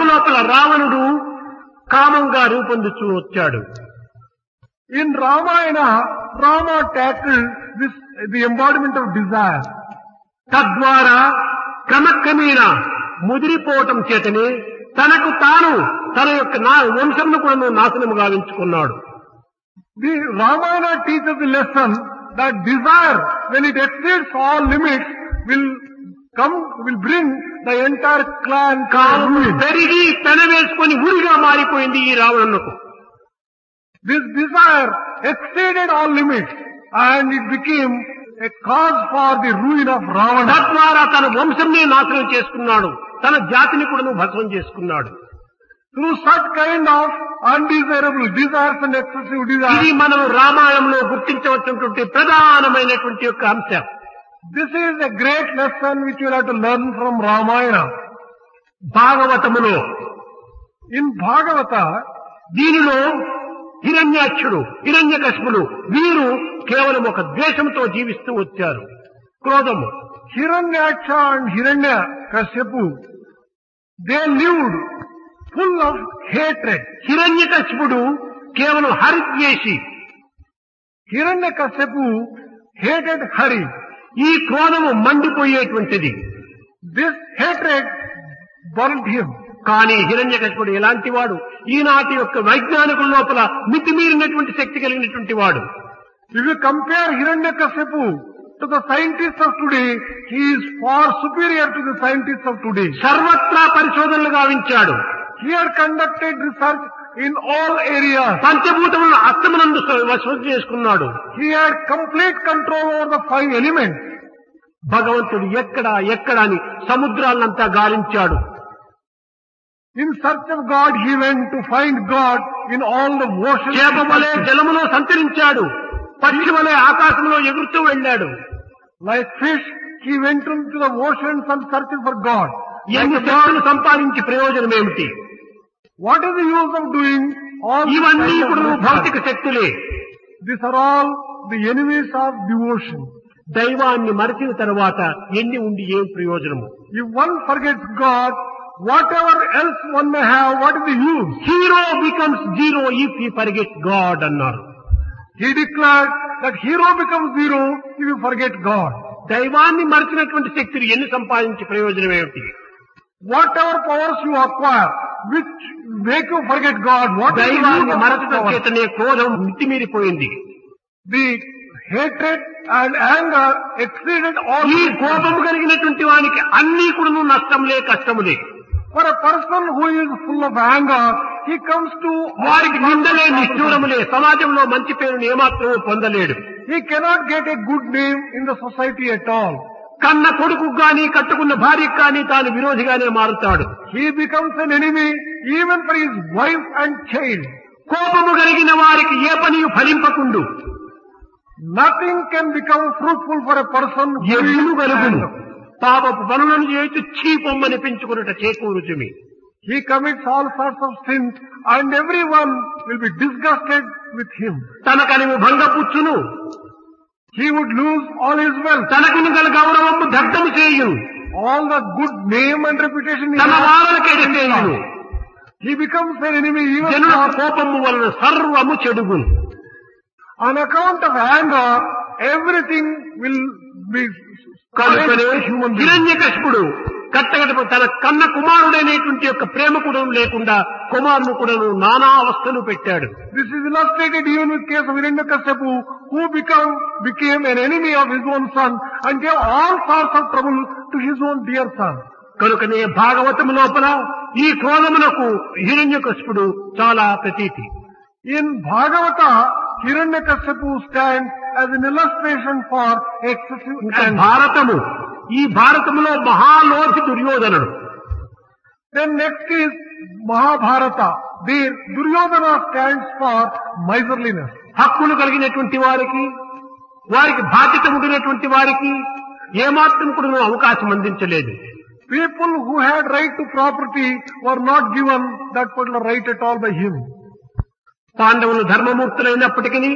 లోపల రావణుడు కామంగా రూపొందుతూ వచ్చాడు. In Ramayana, Rama tackled the embodiment of desire. తద్వారా క్రమక్రమేణా ముదిరిపోవటం చేతనే తనకు తాను తన యొక్క వంశంను కూడా నాశనము గావించుకున్నాడు. The Ramayana teaches the lesson that desire, when it exceeds all limits, will bring the entire clan ruin. పెరిగి తన వేసుకొని ఊరిగా మారిపోయింది ఈ రావణునకు. This desire exceeded all limits and it became a cause for the ruin of Ravana. తద్వారా తన వంశంనే నాశనం చేసుకున్నాడు, తన జాతిని కూడా భస్మం చేసుకున్నాడు. Through such kind of undesirable desires and excessive ఇది desires. మనం రామాయణంలో గుర్తించవలసినటువంటి ప్రధానమైనటువంటి యొక్క అంశం. This is a great lesson which you will have to learn from Ramayana. భాగవతములో In Bhagavata, దీనిలో హిరణ్యాక్షుడు హిరణ్యకశిపుడు వీరు కేవలం ఒక ద్వేషంతో జీవిస్తూ వచ్చారు. క్రోధము. Hiranyaksha and Hiranyakashipu, they lived full of hatred. హిరణ్యకశిపుడు కేవలం హరిద్వేషి. Hiranyakashipu hated Hari. ఈ క్రోధము మండిపోయేటువంటిది. This hatred burnt him. కానీ హిరణ్యకశిపుడు ఎలాంటి వాడు? ఈనాటి యొక్క వైజ్ఞానికుల లోపల మితిమీరినటువంటి శక్తి కలిగినటువంటి వాడు. If you compare Hiranyakashipu to the scientists of today, he is far superior to the scientists of today. సర్వత్రా పరిశోధనలు గావించాడు. He had conducted research in all areas. పంచభూతములను అస్తమునందు వశం చేసుకున్నాడు. He had complete control over the 5 elements. భగవంతుడు ఎక్కడ అని సముద్రాలంతా గాలించాడు. In search of God, he went to find God in all the oceans. చేప వలె జలములో సంచరించాడు, పక్షి వలె ఆకాశంలో ఎగురుతూ వెళ్ళాడు. Like fish, he went into the oceans and searched for God. ఎన్ని శక్తులు సంపాదించి ప్రయోజనం ఏమిటి? What is the use of doing all these ఇవన్నీ kinds of ఇప్పుడు research? భౌతిక శక్తులే. These are all the enemies of devotion. దైవాన్ని మరచిన తర్వాత ఎన్ని ఉండి ఏం ప్రయోజనము? If one forgets God, whatever else one may have, what is the use? Hero becomes zero if he forget God అన్నారు. He declared that hero becomes zero if you forget God. దైవాన్ని మరచినటువంటి శక్తిని ఎన్ని సంపాదించి ప్రయోజనం ఏమిటి? Whatever powers you acquire, which make you forget God, what is the use దైవాన్ని of మరచడం power? చేతనే క్రోధం మితిమీరిపోయింది. The hatred and anger exceeded all. ఈ కోపము కలిగినటువంటి వానికి అన్ని కూడా నష్టములే కష్టములే. For a person who is full of anger, he comes to వారికి నిందలే నిష్ఠూరములే. సమాజంలో మంచి పేరును ఏమాత్రమూ పొందలేడు. He cannot get a good name in the society at all. కన్న కొడుకు గాని కట్టుకున్న భార్యకు కానీ తాను విరోధిగానే మారుతాడు. He becomes an enemy even for his wife and child. కోపము కలిగిన వారికి ఏ పని ఫలింపకుండు. Nothing can become fruitful for a person who ఎల్లు is కలుగును. angry. పాపపు పనులను చేసి చీపొమ్మని పెంచుకున్నట చేకూరుచుమి. He commits all sorts of sins and everyone will be disgusted with him. తనకనివి భంగపుచ్చును, He would lose all his wealth. తనకును గల గౌరవము దగ్ధము చేయును, All the good name and reputation he తన has. వారలకేది చేయును. He becomes an enemy even జనుల for, కోపము వలన సర్వము చెడుగును. on account of anger, everything will be కనుకనే human being. హిరణ్యకశిపుడు కట్టగడప తన కన్న కుమారుడైనటువంటి యొక్క ప్రేమ కూడా లేకుండా కుమారుని కూడా నానా అవస్థలు పెట్టాడు. This is illustrated even with case of Hiranyakashipu, who became an enemy of his own son and gave all sorts of trouble to his own dear son. కనుకనే భాగవతము లోపల ఈ క్రోధమునకు హిరణ్యకశిపుడు చాలా ప్రతీతి. In Bhagavata, Hiranyakashipu stands as an illustration for excessive ఇంకా anger. భారతము, ఈ భారతములో మహాలోచి దుర్యోధనుడు. Then next is Mahabharata. There Duryodhana stands for miserliness. హక్కులు కలిగినటువంటి వారికి, వారికి బాధ్యత ఉండినటువంటి వారికి ఏమాత్రం కూడా అవకాశం అందించలేదు. People who had right to property were not given that particular right at all by him. పాండవులు ధర్మమూర్తులైనప్పటికీ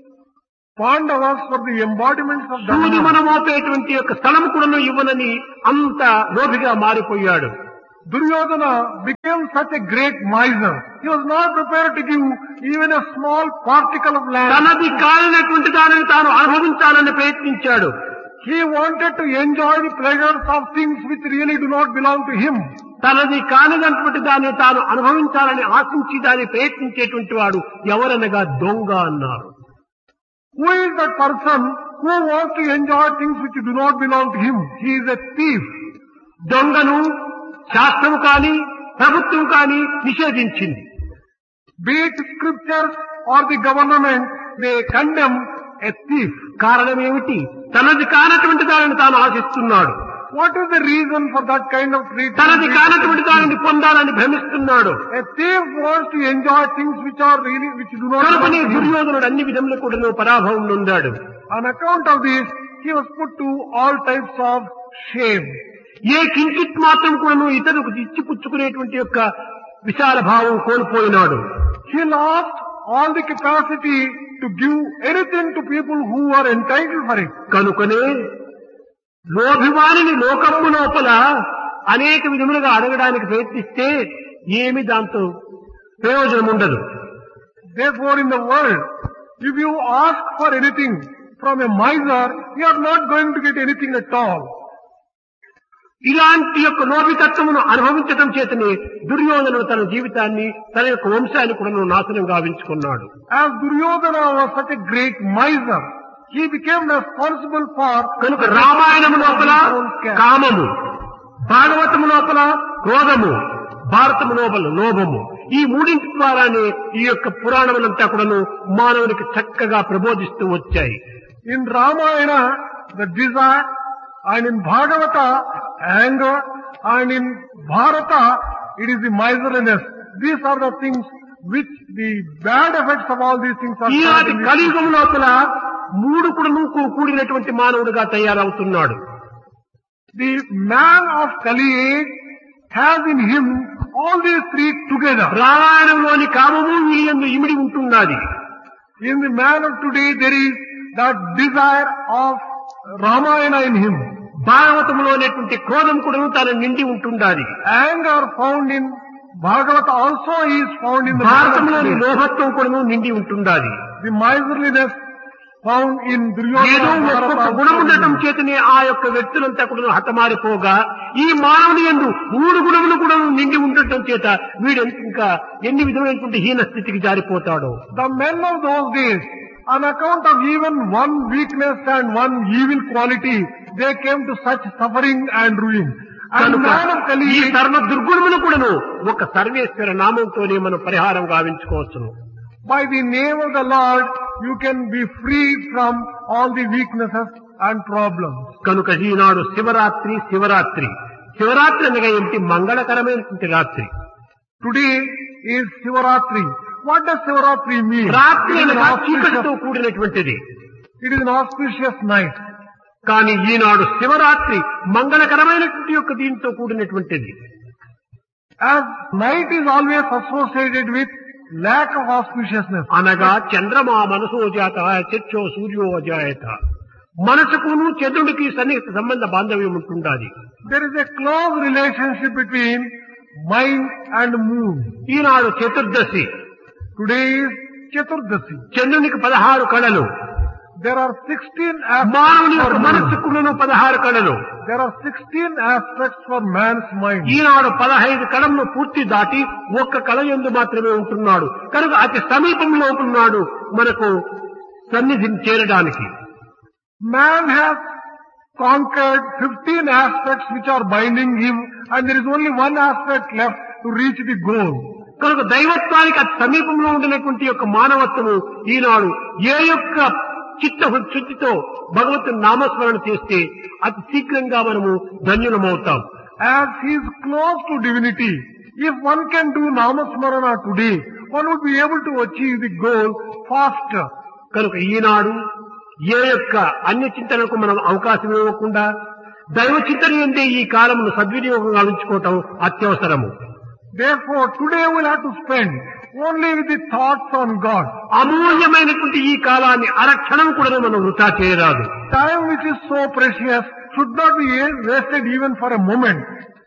Pandavas were the embodiments of సూది Dharma. మనమోపేటువంటి యొక్క స్థలము కూడా ఇవ్వనని అంత లోభిగా మారిపోయాడు. Duryodhana became such a great miser. He was not prepared to give even a small particle of land. తనది కానటువంటి దానిని తాను అనుభవించాలని ప్రయత్నించాడు. He wanted to enjoy the pleasures of things which really do not belong to him. తనది కానినటువంటి దాన్ని తాను అనుభవించాలని ఆశించి దాన్ని ప్రయత్నించేటువంటి వాడు ఎవరనగా దొంగ అన్నారు. Who is that person who wants to enjoy things which do not belong to him? He is a thief. దొంగను శాస్త్రము కాని ప్రభుత్వం కాని నిషేధించింది. Be it scriptures or the government, they condemn a thief. కారణం ఏమిటి? తనది కానటువంటి దానిని తాను ఆశిస్తున్నాడు. What is the reason for that kind of treatment? తనది కానటువంటి దానిని పొందాలని భ్రమిస్తున్నాడు. A thief wants to enjoy things which do not belong కనుకనే to him. దుర్యోధనుడు అన్ని విధములు కూడా పరాభవం నొందాడు. On account of this, he was put to all types of shame. ఏ కించిత్ మాత్రం కూడా ఇతరులకు ఇచ్చిపుచ్చుకునేటువంటి యొక్క విశాల భావం కోల్పోయినాడు. He lost all the capacity to give anything to people who are entitled for it. కనుకనే లోభివాణిని లోకము లోపల అనేక విధములుగా అడగడానికి ప్రయత్నిస్తే ఏమి దాంతో ప్రయోజనం ఉండదు. Therefore, in the world, if you ask for anything from a miser, you are not going to get anything at all. ఇలాంటి యొక్క లోభితత్వమును అనుభవించడం చేతనే దుర్యోధనుడు తన జీవితాన్ని తన యొక్క వంశాన్ని కూడా నాశనం గావించుకున్నాడు. As Duryodhana was such a great miser, he became responsible for కనుక రామాయణము లోపల కామము, భాగవతము లోపల క్రోధము, భారతము లోపల లోభము, ఈ మూడింటి ద్వారానే ఈ యొక్క పురాణములంతా కూడాను మానవునికి చక్కగా ప్రబోధిస్తూ వచ్చాయి. In Ramayana, the desire, and in Bhagavata, anger, and in Bharata, it is the miserliness. These are the things which the bad effects of all these things are. ఈనాటి కలియుగం లోపల మూడు కూడాను కూడినటువంటి మానవుడిగా తయారవుతున్నాడు. The man of Kali age has in him all these three together. రామాయణంలోని కామము వీళ్ళందు ఇమిడి ఉంటున్నది. In the man of today, there is that desire of Ramayana in him. భాగవతములోనేటువంటి క్రోధం కూడా తన నిండి ఉంటుండాలి. Anger found in Bhagavata also is found in the భారతంలోని లోభత్వం కూడా నిండి ఉంటుండాలి. The miserliness found in ఏదో Duryodhana. ఒక్కొక్క గుణం ఉండటం చేతనే ఆ యొక్క వ్యక్తులంతా కూడా హతమారిపోగా ఈ మానవుని యందు మూడు గుణములు కూడా నిండి ఉండటం చేత వీడు ఇంకా ఎన్ని విధమైనటువంటి హీన స్థితికి జారిపోతాడో. The men of those days, on account of even one weakness and one evil quality, they came to such suffering and ruin. And the man of Kali ఈ సర్వ దుర్గుణములు కూడాను ఒక సర్వేశ్వర నామంతోనే మనం పరిహారం గావించుకోవచ్చును. by the name of the Lord, you can be freed from all the weaknesses and problems. కనుక ఈనాడు శివరాత్రి శివరాత్రి అనగా ఏమిటి? మంగళకరమైనటువంటి రాత్రి. Today is Sivaratri. What does Sivaratri mean? రాత్రి అనగా చీకటితో కూడినటువంటిది. It is an auspicious night. కానీ ఈనాడు శివరాత్రి మంగళకరమైనటువంటి యొక్క దీంతో కూడినటువంటిది. As night is always associated with lack of auspiciousness. అనగా చంద్రమా మనసో జాత చర్చో సూర్యో అజాయత. మనసుకును చంద్రుడికి సన్నిహిత సంబంధ బాంధవ్యం ఉంటుండాలి. There is a close relationship between mind and moon. Eenadu Chaturdashi. Today is Chaturdasi. చంద్రునికి 16 కళలు. There are 16 మానవుని aspects యొక్క for moon. మనస్సుకును 16 కళలు. There are 16 aspects for man's mind. ఈనాడు 15 కళలను పూర్తి దాటి ఒక్క కళ యందు మాత్రమే ఉంటున్నాడు. కనుక అతి సమీపంలో ఉన్నాడు మనకు సన్నిధిని చేరడానికి. Man has conquered 15 aspects which are binding him, and there is only one aspect left to reach the goal. కనుక దైవత్వానికి అతి సమీపంలో ఉండినటువంటి యొక్క మానవత్వము ఈనాడు ఏ యొక్క శుద్ధితో భగవంతుని నామస్మరణ చేస్తే అతి శీఘ్రంగా మనము ధన్యులమవుతాం. As he is close to divinity, if one can do Namasmarana today, one would be able to achieve the goal faster. కనుక ఈనాడు ఏ యొక్క అన్య చింతనకు మనం అవకాశం ఇవ్వకుండా దైవ చింతన ఎందే ఈ కాలమును సద్వినియోగం గావించుకోవటం అత్యవసరము. Therefore, today we'll have to spend only with the thoughts on God. అమూల్యమైనటువంటి ఈ కాలాన్ని అరక్షణం కూడా మనం వృథా చేయరాదు. Time which is so precious should not be wasted even for a moment.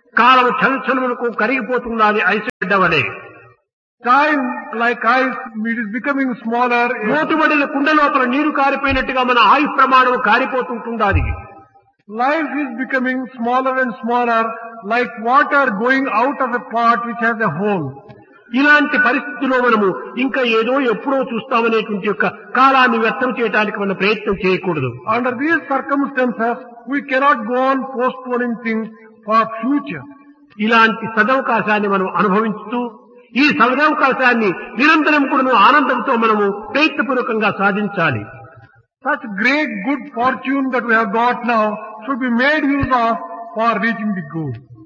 కాలం క్షణక్షణములకు కరిగిపోతున్నది ఐసెడ్డ వలె. Time, like ice, it is becoming smaller. మూతుబడిన కుండ లోపల నీరు కారిపోయినట్టుగా మన ఆయు ప్రమాణం కారిపోతుంటున్నది. Life is becoming smaller and smaller, like water going out of a pot which has a hole. ఇలాంటి పరిస్థితిలో మనము ఇంకా ఏదో ఎప్పుడో చూస్తామనేటువంటి యొక్క కాలాన్ని వ్యర్థం చేయడానికి మనం ప్రయత్నం చేయకూడదు. Under these circumstances, we cannot go on postponing things for future. ఇలాంటి సదవకాశాన్ని మనం అనుభవించుతూ ఈ సదవకాశాన్ని నిరంతరం కూడా ఆనందంతో మనము ప్రయత్నపూర్వకంగా సాధించాలి. Such great good fortune that we have got now should be made use of for reaching the goal.